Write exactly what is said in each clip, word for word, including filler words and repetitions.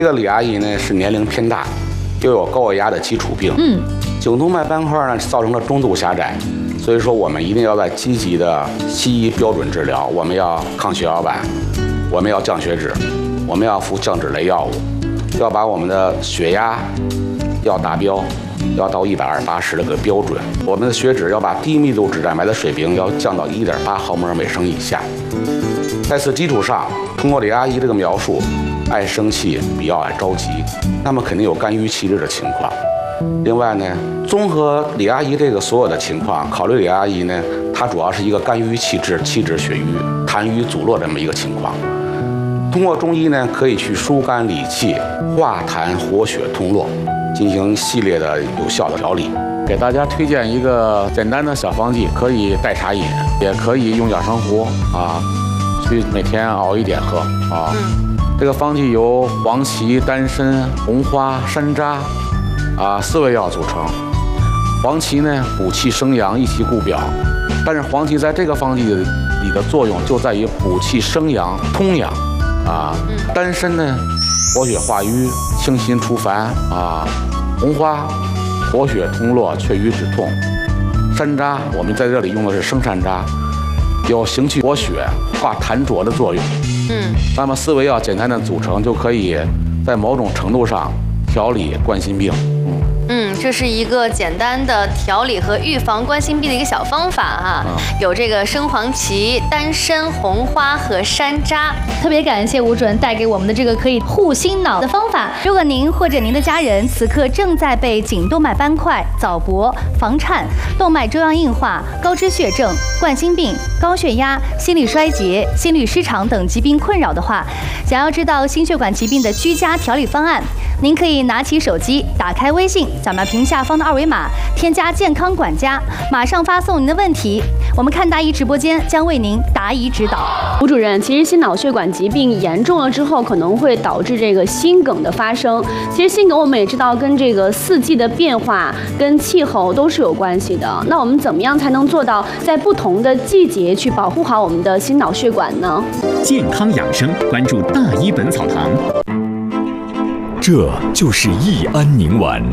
这个李阿姨呢是年龄偏大，又有高血压的基础病，嗯，颈动脉斑块呢造成了中度狭窄，所以说我们一定要在积极的西医标准治疗，我们要抗血小板，我们要降血脂，我们要服降脂类药物，要把我们的血压要达标，要到一百二八十这个标准，我们的血脂要把低密度脂蛋白的水平要降到一点八毫摩尔每升以下。在此基础上，通过李阿姨这个描述，爱生气，比较爱着急，那么肯定有肝郁气滞的情况。另外呢，综合李阿姨这个所有的情况，考虑李阿姨呢，她主要是一个肝郁气滞、气滞血瘀、痰瘀阻络这么一个情况。通过中医呢，可以去疏肝理气、化痰活血通络，进行系列的有效的调理。给大家推荐一个简单的小方剂，可以代茶饮，也可以用养生壶啊，去每天熬一点喝啊。嗯、这个方剂由黄芪、丹参、红花、山楂啊四味药组成。黄芪呢补气生阳，益气固表，但是黄芪在这个方剂里的作用就在于补气生阳、通阳啊。丹参呢活血化瘀、清心除烦啊。红花活血通络、祛瘀止痛。山楂我们在这里用的是生山楂，有行气活血、化痰浊的作用。嗯，那么四味药简单的组成就可以在某种程度上调理冠心病。 嗯，这是一个简单的调理和预防冠心病的一个小方法哈，嗯、有这个生黄芪、丹参、红花和山楂。 特别感谢吴主任带给我们的这个可以护心脑的方法。如果您或者您的家人此刻正在被颈动脉斑块、早搏、房颤、动脉粥样硬化、高脂血症、冠心病、高血压、心力衰竭、心律失常等疾病困扰的话，想要知道心血管疾病的居家调理方案，您可以拿起手机，打开微信，扫描屏幕下方的二维码，添加健康管家，马上发送您的问题，我们看大医直播间将为您答疑指导。 吴主任，其实心脑血管疾病严重了之后，可能会导致这个心梗的发生。其实心梗我们也知道跟这个四季的变化、跟气候都是有关系的。那我们怎么样才能做到在不同的季节去保护好我们的心脑血管呢？ 健康养生，关注大医本草堂。 这就是益安宁丸。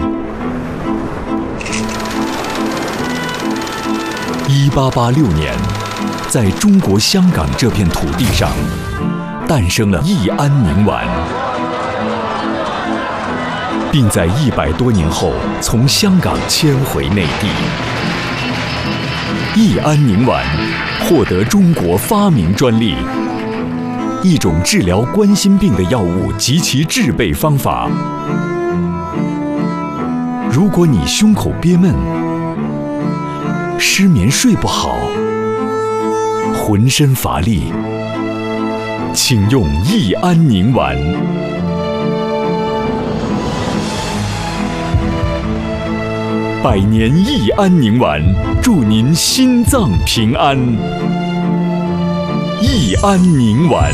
一八八六年，在中国香港这片土地上，诞生了益安宁丸，并在一百多年后从香港迁回内地。益安宁丸获得中国发明专利。一种治疗冠心病的药物及其制备方法。如果你胸口憋闷、失眠睡不好、浑身乏力，请用益安宁丸。百年益安宁丸，祝您心脏平安。益安宁丸。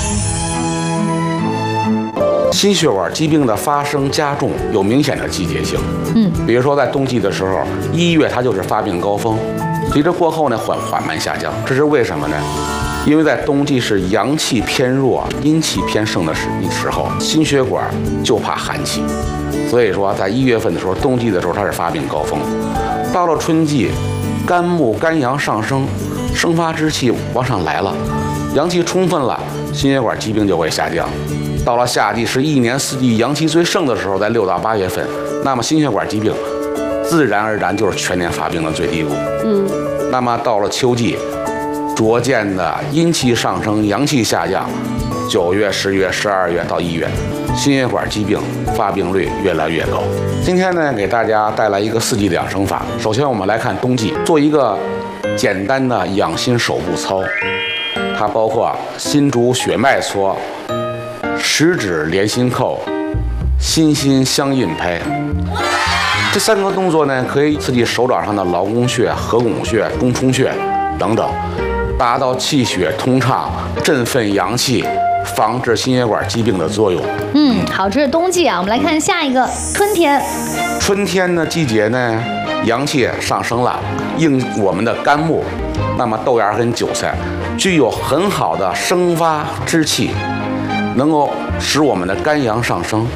心血管疾病的发生加重有明显的季节性，嗯，比如说在冬季的时候，一月它就是发病高峰，随着过后呢缓缓慢下降，这是为什么呢？因为在冬季是阳气偏弱、阴气偏盛的时时候，心血管就怕寒气，所以说在一月份的时候，冬季的时候它是发病高峰。到了春季，肝木肝阳上升，生发之气往上来了，阳气充分了，心血管疾病就会下降。到了夏季是一年四季阳气最盛的时候，在六到八月份，那么心血管疾病自然而然就是全年发病的最低谷。嗯，那么到了秋季，逐渐的阴气上升，阳气下降，九月、十月、十二月到一月，心血管疾病发病率越来越高。今天呢，给大家带来一个四季的养生法。首先我们来看冬季，做一个简单的养心手部操，它包括心主血脉搓、十指连心扣、心心相印拍。这三个动作呢，可以刺激手掌上的劳宫穴、合谷穴、中冲穴等等，达到气血通畅、振奋阳气、防治心血管疾病的作用。 嗯，好，这是冬季啊，我们来看下一个春天。 春天的季节呢，阳气上升了，应我们的肝木，那么豆芽跟韭菜具有很好的生发之气，能够使我们的肝阳上升。